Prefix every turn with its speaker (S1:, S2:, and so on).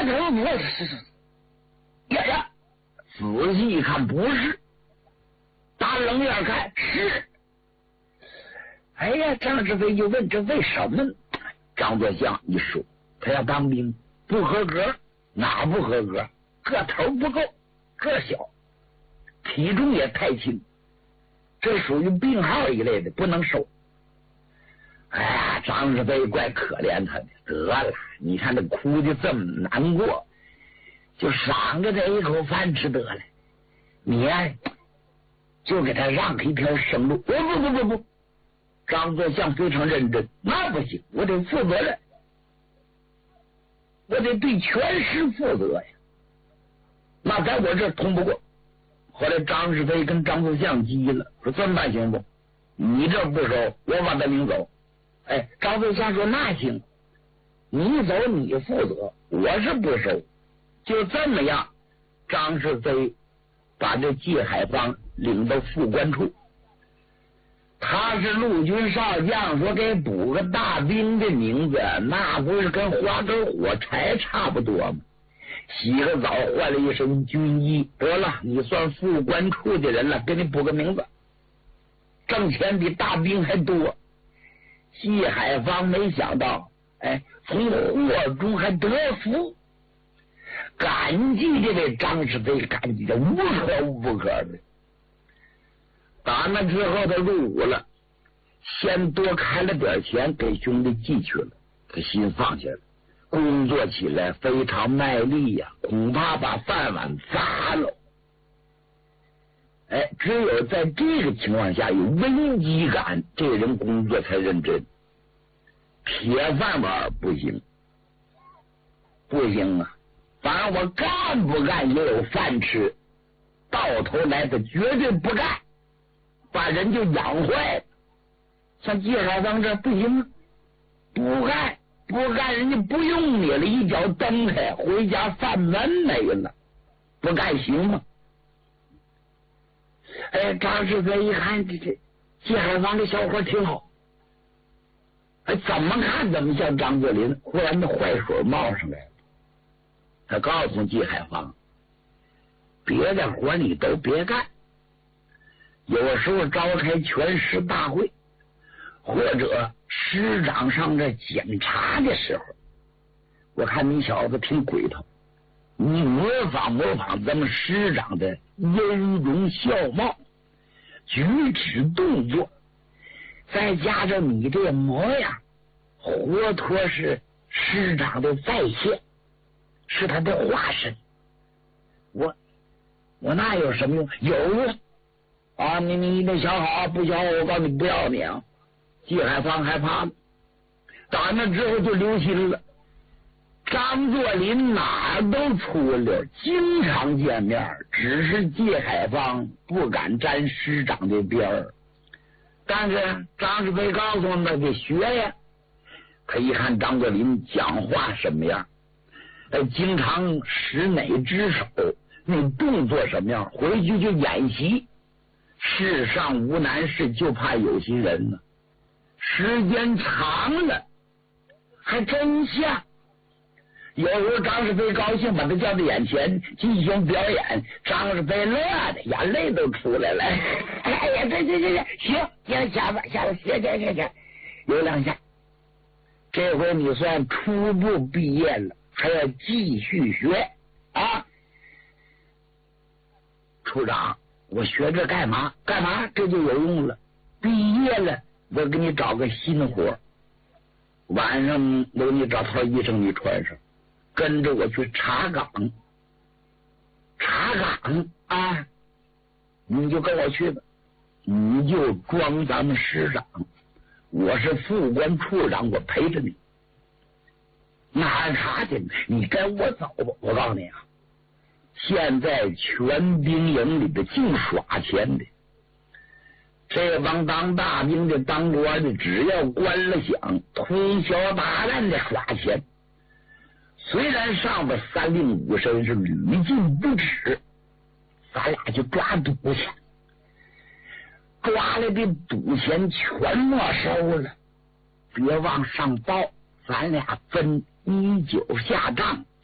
S1: 头不是，呀，仔细一看不是，打冷眼看是。哎呀，张志飞就问这为什么？张作相一说，他要当兵不合格，哪不合格？个头不够，个小，体重也太轻，这属于病号一类的，不能收。哎呀，张志飞怪可怜他的，得了，你看他哭的这么难过，就赏给他一口饭吃得了，你呀就给他让一条生路。不，张作相非常认真，那不行，我得负责任，我得对全师负责呀。那在我这通不过。后来张世飞跟张作相急了，说这么办行不？你这不收，我把他领走。哎，张作相说那行，你走你负责，我是不收。就这么样，张世飞把这季海坊领到副官处。他是陆军少将，说给补个大兵的名字，那不是跟划根火柴差不多吗？洗个澡，换了一身军衣，得了，你算副官处的人了，给你补个名字，挣钱比大兵还多。季海坊没想到，哎，从祸中还得福，感激这位张世飞，感激的无可无不可的。打那之后他入伍了，先多开了点钱给兄弟寄去了，他心放下了，工作起来非常卖力呀，恐怕把饭碗砸了。哎，只有在这个情况下有危机感，这人工作才认真。铁饭碗不行，不行啊！反正我干不干也有饭吃，到头来他绝对不干，把人就养坏了。像季海坊这不行啊，不干人家不用你了，一脚蹬开，回家饭碗没了，不干行吗？哎，张世飞一看这季海坊这小伙挺好，哎，怎么看怎么像张作霖，忽然这坏水冒上来了。他告诉季海坊，别的活你都别干，有时候召开全师大会，或者师长上这检查的时候，我看你小子挺鬼头，你模仿咱们师长的音容笑貌、举止动作，再加上你这模样，活脱是师长的再现，是他的化身。我那有什么用？有用啊！你得想好，不想好我告诉你不要你啊！季海坊害怕了，打那之后就留心了。张作霖哪都出溜，经常见面，只是季海坊不敢沾师长的边儿。但是张世飞告诉他得学呀。他一看张作霖讲话什么样，经常使哪只手，那动作什么样，回去就演习。世上无难事，就怕有心人呢。时间长了，还真像。有时候张世飞高兴，把他叫到眼前进行表演，张世飞乐的眼泪都出来了。哎呀，这行，下吧，行，有两下。这回你算初步毕业了，还要继续学啊！处长，我学这干嘛？这就有用了。毕业了，我给你找个新活，晚上我给你找套衣裳你穿上，跟着我去查岗啊！你就跟我去吧，你就装咱们师长，我是副官处长，我陪着你。哪儿查去？你跟我走吧。我告诉你啊，现在全兵营里的净耍钱的，这帮当大兵的、当官的，只要关了饷，通宵达旦的耍钱。虽然上边三令五申是屡禁不止，咱俩就抓赌去，抓来的赌钱全没收了，别往上报，咱俩分1-9下账，